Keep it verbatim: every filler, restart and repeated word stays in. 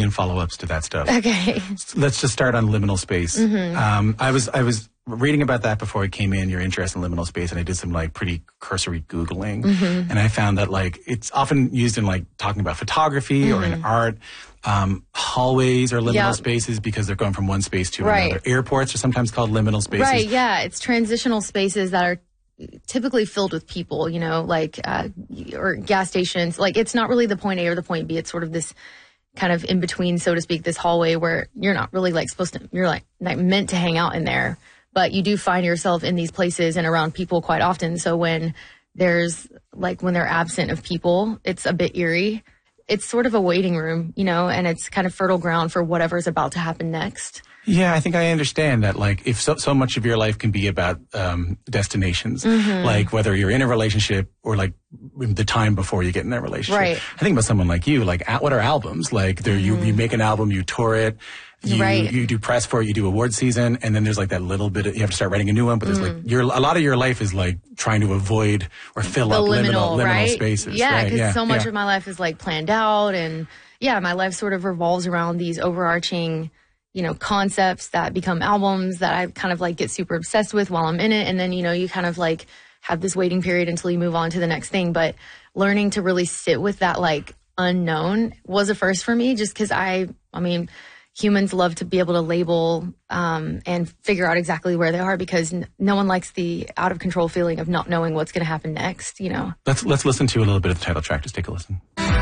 million follow-ups to that stuff. Okay. Let's just start on liminal space. Mm-hmm. Um, I was I was reading about that before I came in, your interest in liminal space, and I did some like pretty cursory Googling. Mm-hmm. And I found that like it's often used in like talking about photography mm-hmm. or in art. Um, hallways are liminal yep. spaces because they're going from one space to right. another. Airports are sometimes called liminal spaces. Right, yeah. It's transitional spaces that are typically filled with people, you know, like, uh, or gas stations. Like, it's not really the point A or the point B. It's sort of this kind of in between, so to speak, this hallway where you're not really like supposed to, you're like, like meant to hang out in there. But you do find yourself in these places and around people quite often. So when there's like, when they're absent of people, it's a bit eerie. It's sort of a waiting room, you know, and it's kind of fertile ground for whatever's about to happen next. Yeah, I think I understand that, like, if so, so much of your life can be about um, destinations, mm-hmm. like whether you're in a relationship or, like, the time before you get in that relationship. Right. I think about someone like you, like, what are albums? Like, there, mm-hmm. you, you make an album, you tour it, you, right. you do press for it, you do award season, and then there's, like, that little bit of, you have to start writing a new one, but there's, mm-hmm. like, your a lot of your life is, like, trying to avoid or fill the up liminal, liminal, liminal right? spaces. Yeah, because right? yeah, so much yeah. of my life is, like, planned out, and, yeah, my life sort of revolves around these overarching, you know, concepts that become albums that I kind of like get super obsessed with while I'm in it. And then, you know, you kind of like have this waiting period until you move on to the next thing. But learning to really sit with that like unknown was a first for me, just because I, I mean, humans love to be able to label um, and figure out exactly where they are because n- no one likes the out of control feeling of not knowing what's going to happen next, you know. Let's, let's listen to a little bit of the title track. Just take a listen.